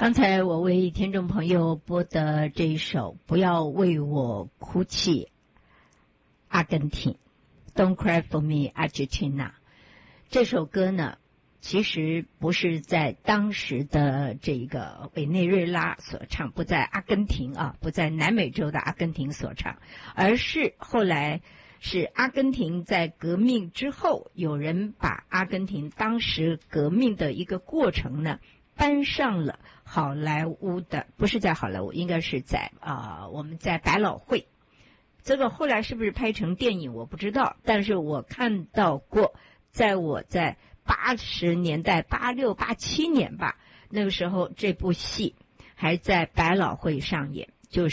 刚才我为听众朋友播的这一首《不要为我哭泣》，阿根廷 Don't Cry for Me Argentina 这首歌呢，其实不是在当时的这个委内瑞拉所唱，不在阿根廷啊，不在南美洲的阿根廷所唱，而是后来是阿根廷在革命之后，有人把阿根廷当时革命的一个过程呢搬上了好莱坞的，不是在好莱坞，应该是在我们在百老汇。这个后来是不是拍成电影我不知道，但是我看到过，我在80年代86、87年吧，那个时候这部戏还在百老汇上演，就是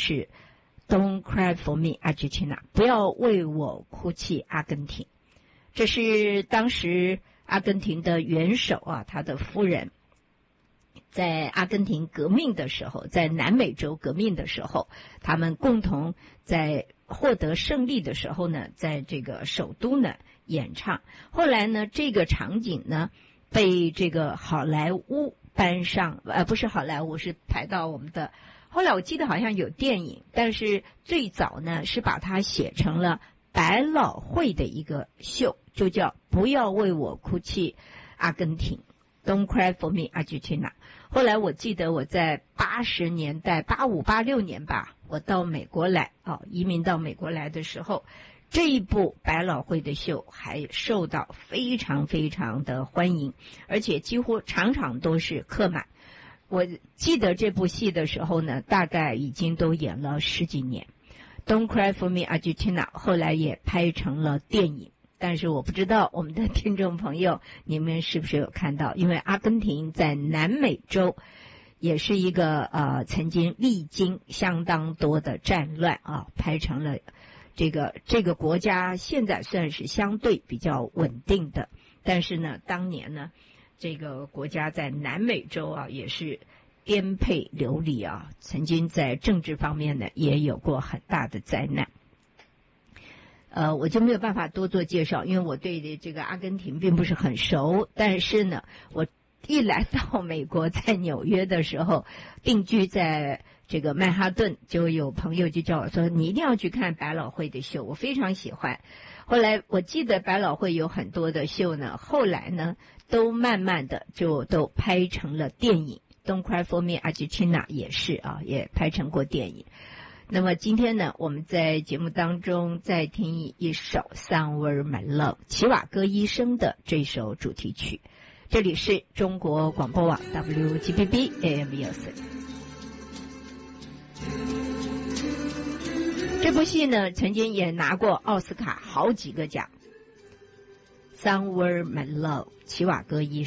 Don't Cry for Me Argentina 不要为我哭泣阿根廷。这是当时阿根廷的元首啊，他的夫人在阿根廷革命的时候，在南美洲革命的时候，他们共同在获得胜利的时候呢，在这个首都呢演唱。后来呢，这个场景呢被这个好莱坞搬上，不是好莱坞，是排到我们的。后来我记得好像有电影，但是最早呢是把它写成了百老汇的一个秀，就叫不要为我哭泣阿根廷 Don't Cry for Me Argentina。后来我记得我在80年代85、86年吧，我到美国来移民到美国来的时候，这一部百老汇的秀还受到非常非常的欢迎，而且几乎场场都是客满。我记得这部戏的时候呢，大概已经都演了10几年。Don't Cry for Me Argentina 后来也拍成了电影，但是我不知道我们的听众朋友你们是不是有看到，因为阿根廷在南美洲也是一个曾经历经相当多的战乱拍成了这个国家现在算是相对比较稳定的，但是呢当年呢这个国家在南美洲也是颠沛流离曾经在政治方面呢也有过很大的灾难。我就没有办法多做介绍，因为我对这个阿根廷并不是很熟，但是呢我一来到美国，在纽约的时候定居在这个曼哈顿，就有朋友就叫我说你一定要去看百老汇的秀，我非常喜欢。后来我记得百老汇有很多的秀呢，后来呢都慢慢的就都拍成了电影， Don't Cry for Me Argentina 也是也拍成过电影。那么今天呢，我们在节目当中再听一首 Somewhere My Love 齐瓦戈医生的这首主题曲。这里是中国广播网 WGBB AM 104。这部戏呢曾经也拿过奥斯卡好几个奖。 Somewhere My Love 齐瓦戈医生。